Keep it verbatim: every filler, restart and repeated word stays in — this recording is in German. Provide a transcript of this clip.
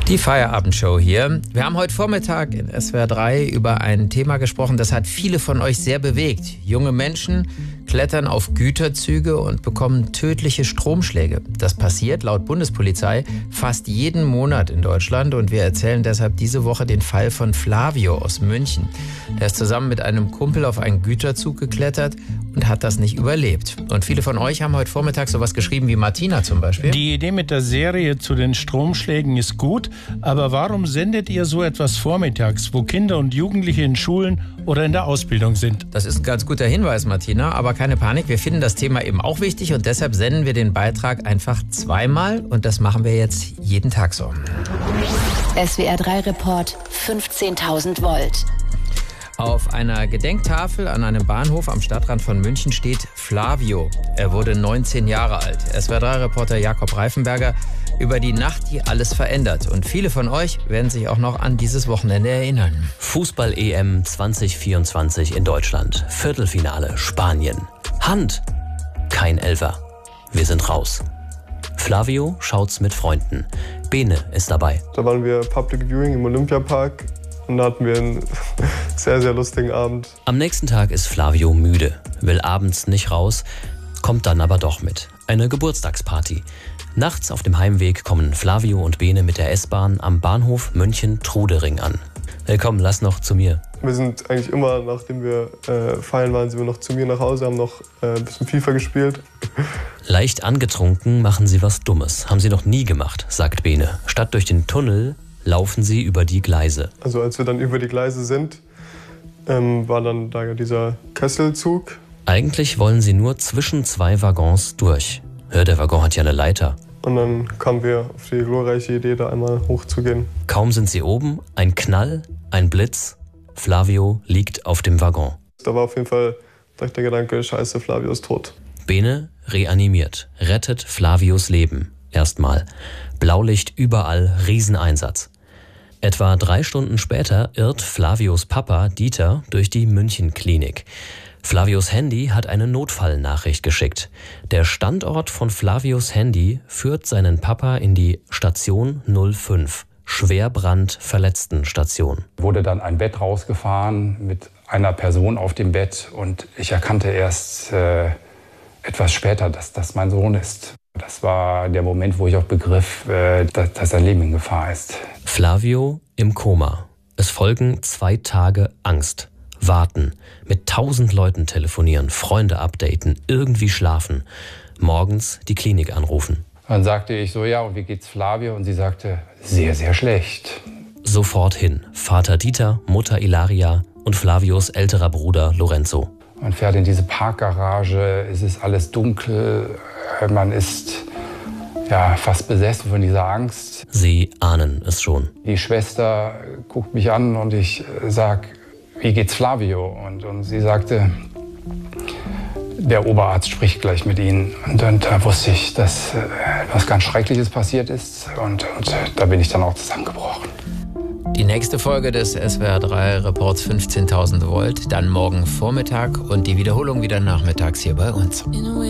Die Feierabendshow hier. Wir haben heute Vormittag in S W R drei über ein Thema gesprochen, das hat viele von euch sehr bewegt. Junge Menschen klettern auf Güterzüge und bekommen tödliche Stromschläge. Das passiert laut Bundespolizei fast jeden Monat in Deutschland und wir erzählen deshalb diese Woche den Fall von Flavio aus München. Er ist zusammen mit einem Kumpel auf einen Güterzug geklettert und hat das nicht überlebt. Und viele von euch haben heute Vormittag sowas geschrieben wie Martina zum Beispiel. Die Idee mit der Serie zu den Stromschlägen ist gut, aber warum sendet ihr so etwas vormittags, wo Kinder und Jugendliche in Schulen oder in der Ausbildung sind? Das ist ein ganz guter Hinweis, Martina, aber keine Panik, wir finden das Thema eben auch wichtig und deshalb senden wir den Beitrag einfach zweimal und das machen wir jetzt jeden Tag so. S W R drei Report fünfzehntausend Volt. Auf einer Gedenktafel an einem Bahnhof am Stadtrand von München steht Flavio. Er wurde neunzehn Jahre alt. S W R drei Reporter Jakob Reifenberger über die Nacht, die alles verändert. Und viele von euch werden sich auch noch an dieses Wochenende erinnern. Fußball-E M zwanzig vierundzwanzig in Deutschland. Viertelfinale Spanien. Hand. Kein Elfer. Wir sind raus. Flavio schaut's mit Freunden. Bene ist dabei. Da waren wir Public Viewing im Olympiapark. Und da hatten wir einen sehr, sehr lustigen Abend. Am nächsten Tag ist Flavio müde, will abends nicht raus, kommt dann aber doch mit. Eine Geburtstagsparty. Nachts auf dem Heimweg kommen Flavio und Bene mit der S-Bahn am Bahnhof München-Trudering an. Hey, komm, lass noch zu mir. Wir sind eigentlich immer, nachdem wir äh, feiern waren, sind wir noch zu mir nach Hause, haben noch äh, ein bisschen FIFA gespielt. Leicht angetrunken machen sie was Dummes. Haben sie noch nie gemacht, sagt Bene. Statt durch den Tunnel laufen sie über die Gleise. Also als wir dann über die Gleise sind, ähm, war dann da ja dieser Kesselzug. Eigentlich wollen sie nur zwischen zwei Waggons durch. Hör, der Waggon hat ja eine Leiter. Und dann kamen wir auf die glorreiche Idee, da einmal hochzugehen. Kaum sind sie oben, ein Knall, ein Blitz. Flavio liegt auf dem Waggon. Da war auf jeden Fall direkt der Gedanke, scheiße, Flavio ist tot. Bene reanimiert, rettet Flavios Leben. Erstmal. Blaulicht überall, Rieseneinsatz. Etwa drei Stunden später irrt Flavios Papa Dieter durch die München-Klinik. Flavios Handy hat eine Notfallnachricht geschickt. Der Standort von Flavios Handy führt seinen Papa in die Station null fünf, Schwerbrandverletztenstation. Wurde dann ein Bett rausgefahren mit einer Person auf dem Bett und ich erkannte erst äh, etwas später, dass das mein Sohn ist. Das war der Moment, wo ich auch begriff, äh, dass, dass sein Leben in Gefahr ist. Flavio im Koma. Es folgen zwei Tage Angst. Warten, mit tausend Leuten telefonieren, Freunde updaten, irgendwie schlafen. Morgens die Klinik anrufen. Dann sagte ich so, ja, und wie geht's Flavio? Und sie sagte, sehr, sehr schlecht. Sofort hin. Vater Dieter, Mutter Ilaria und Flavios älterer Bruder Lorenzo. Man fährt in diese Parkgarage, es ist alles dunkel, man ist ja fast besessen von dieser Angst. Sie ahnen es schon. Die Schwester guckt mich an und ich sag, wie geht's Flavio? Und, und sie sagte, der Oberarzt spricht gleich mit Ihnen. Und dann da wusste ich, dass etwas ganz Schreckliches passiert ist. Und, und da bin ich dann auch zusammengebrochen. Die nächste Folge des S W R drei Reports fünfzehntausend Volt, dann morgen Vormittag und die Wiederholung wieder nachmittags hier bei uns.